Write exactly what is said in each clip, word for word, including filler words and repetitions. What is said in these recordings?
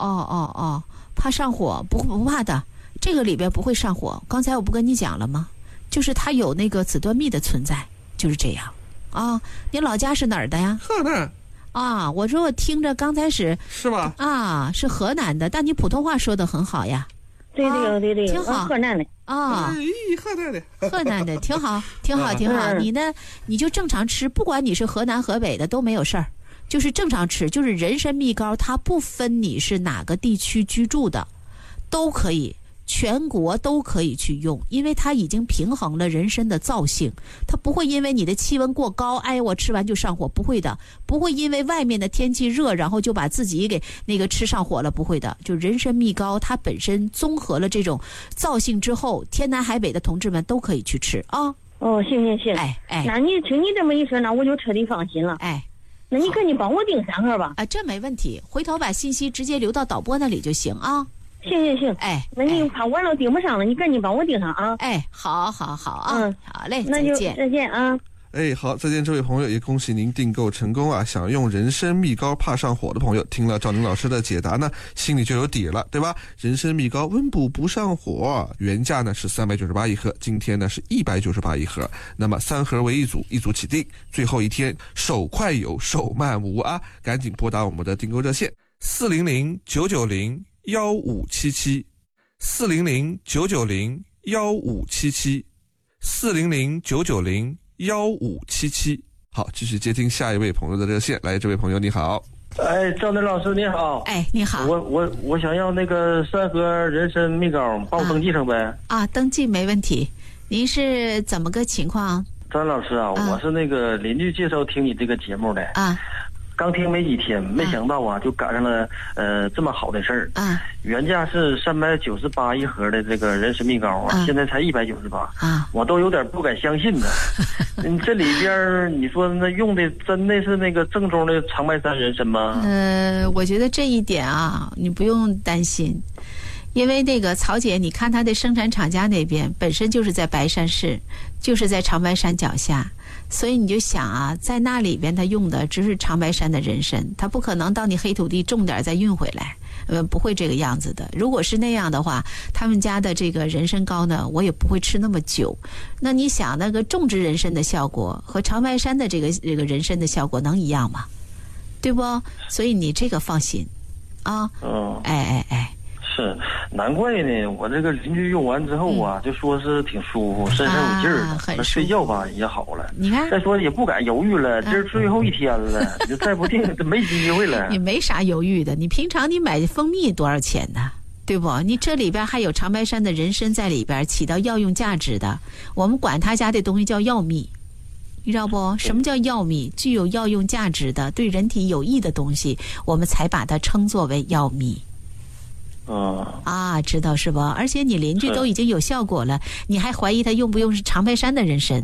哦哦哦，怕上火，不不怕的，这个里边不会上火。刚才我不跟你讲了吗？就是它有那个紫端蜜的存在，就是这样啊。你老家是哪儿的呀？ 河南。 啊，我说我听着刚开始是吧？ 啊，是河南的，但你普通话说的很好呀。 对对对对， 挺好。 河南的啊， 哎，河南的， 河南的挺好，挺好，挺好。你呢，你就正常吃，不管你是河南河北的都没有事儿，就是正常吃，就是人参蜜膏，它不分你是哪个地区居住的，都可以。全国都可以去用，因为它已经平衡了人参的燥性，它不会因为你的气温过高，哎，我吃完就上火，不会的，不会因为外面的天气热，然后就把自己给那个吃上火了，不会的。就人参蜜膏，它本身综合了这种燥性之后，天南海北的同志们都可以去吃啊。 哦，行行行， 哎哎， 那你听你这么一说，那我就彻底放心了。 哎， 那你赶紧帮我订三盒吧。 啊，这没问题，回头把信息直接留到导播那里就行啊。 行行行， 哎， 那你怕晚了订不上了，你赶紧帮我订上啊！ 哎，好好好啊， 嗯， 好嘞， 那就再见， 再见啊！ 哎，好，再见，这位朋友，也恭喜您订购成功啊！想用人参蜜膏怕上火的朋友，听了赵宁老师的解答呢，心里就有底了，对吧？人参蜜膏温补不上火，原价呢是三百九十八一盒，今天呢是一百九十八一盒，那么三盒为一组，一组起订，最后一天手快有，手慢无啊！赶紧拨打我们的订购热线四零零九九零幺五七七。四零零九九零幺五七七，四零零九九零幺五七七。好，继续接听下一位朋友的热线。来，这位朋友你好。 哎，赵楠老师你好。 哎，你好。 我我我想要那个三盒人参蜜膏，帮我登记上呗。 啊，啊登记没问题。您是怎么个情况？ 张老师啊，啊我是那个邻居介绍听你这个节目的。啊。刚听没几天，没想到啊，就赶上了呃这么好的事儿。啊，原价是三百九十八一盒的这个人参蜜膏啊，啊现在才一百九十八。啊，我都有点不敢相信呢。嗯，这里边你说那用的真的是那个正宗的长白山人参吗？ 呃，我觉得这一点啊，你不用担心。因为那个曹姐，你看它的生产厂家那边本身就是在白山市，就是在长白山脚下，所以你就想啊，在那里边它用的只是长白山的人参，它不可能到你黑土地种点再运回来，呃，不会这个样子的。如果是那样的话，他们家的这个人参膏呢，我也不会吃那么久。那你想，那个种植人参的效果和长白山的这个这个人参的效果能一样吗？对不？所以你这个放心啊。 嗯。 哎哎哎。 是，难怪呢。我这个邻居用完之后啊，嗯、就说是挺舒服，身上有劲儿的，那、啊、睡觉吧也好了。 你看， 再说也不敢犹豫了，今儿最后一天了，你、嗯、再不定就没机会了。 你没啥犹豫的，你平常你买蜂蜜多少钱呢？对不？你这里边还有长白山的人参在里边，起到药用价值的。我们管他家的东西叫药蜜。你知道不？什么叫药蜜？具有药用价值的、对人体有益的东西，我们才把它称作为药蜜。 嗯啊，知道是吧？而且你邻居都已经有效果了，你还怀疑他用不用是长白山的人参？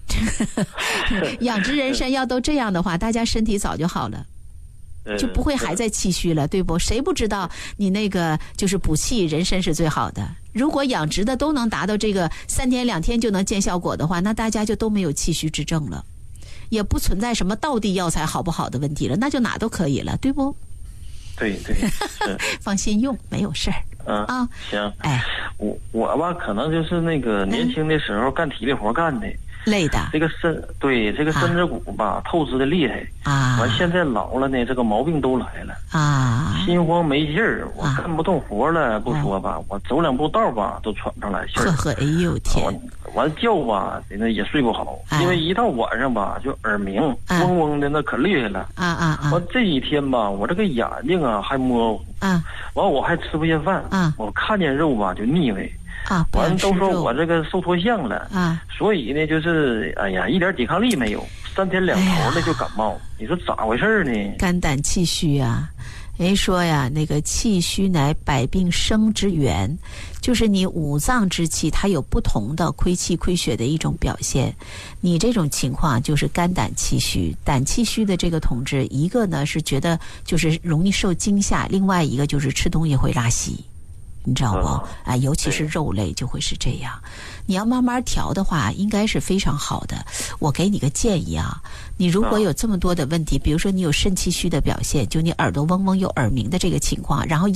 养殖人参要都这样的话，大家身体早就好了，就不会还在气虚了，对不？谁不知道你那个就是补气人参是最好的？如果养殖的都能达到这个三天两天就能见效果的话，那大家就都没有气虚之症了，也不存在什么道地药材好不好的问题了，那就哪都可以了，对不？ 对对， 放心用，没有事儿。 嗯啊， 行。 哎， 我我吧，可能就是那个年轻的时候干体力活干的， 累的。 这个身对这个身子骨吧，啊、透支的厉害啊。完现在老了呢，这个毛病都来了啊，心慌没劲儿，我干不动活了，不说吧，我走两步道吧都喘上来气儿。 呵呵，哎呦天！ 完觉吧，那也睡不好，啊、因为一到晚上吧就耳鸣，啊、嗡嗡的那可厉害了。 啊啊啊！ 完这几天吧，我这个眼睛啊还模糊。啊。完我还吃不下饭。啊。我看见肉吧就腻味。 啊。 完都说我这个瘦脱相了。啊。所以呢，就是哎呀，一点抵抗力没有，三天两头的就感冒。哎、你说咋回事呢？ 肝胆气虚啊。人说呀，那个气虚乃百病生之源，就是你五脏之气它有不同的亏气亏血的一种表现。你这种情况就是肝胆气虚，胆气虚的这个同志，一个呢是觉得就是容易受惊吓，另外一个就是吃东西会拉稀。你知道不？啊，尤其是肉类就会是这样。你要慢慢调的话，应该是非常好的。我给你个建议啊，你如果有这么多的问题，比如说你有肾气虚的表现，就你耳朵嗡嗡有耳鸣的这个情况，然后